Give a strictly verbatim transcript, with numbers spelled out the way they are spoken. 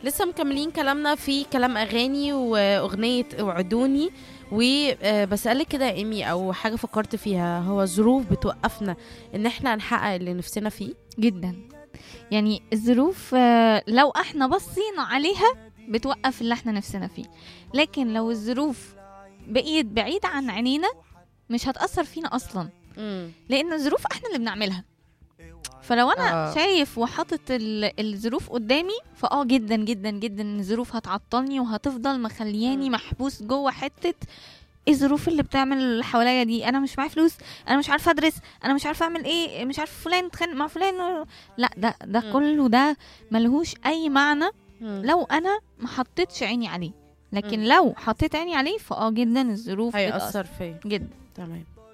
لسه مكملين كلامنا في كلام اغاني واغنيه وعدوني. وبسألك كده يا ايمي، او حاجه فكرت فيها، هو الظروف بتوقفنا ان احنا نحقق اللي نفسنا فيه؟ جدا. يعني الظروف آه، لو احنا بصينا عليها بتوقف اللي احنا نفسنا فيه، لكن لو الظروف بقيت بعيدة عن عينينا مش هتأثر فينا أصلا، امم لأن الظروف احنا اللي بنعملها. فلو انا آه. آه. شايف وحاطط ال- الظروف قدامي، فاه جدا جدا جدا إن الظروف هتعطلني وهتفضل مخلياني مم. محبوس جوه حتة ايه الظروف اللي بتعمل اللي حواليا دي. انا مش معايا فلوس، انا مش عارفه ادرس، انا مش عارفه اعمل ايه، مش عارفه فلان اتخانق مع فلان. لا، ده ده مم. كله ده ملهوش اي معنى مم. لو انا ما حطيتش عيني عليه. لكن مم. لو حطيت عيني عليه فاه جدا الظروف بتأثر هيأثر فيا. جدا. تمام.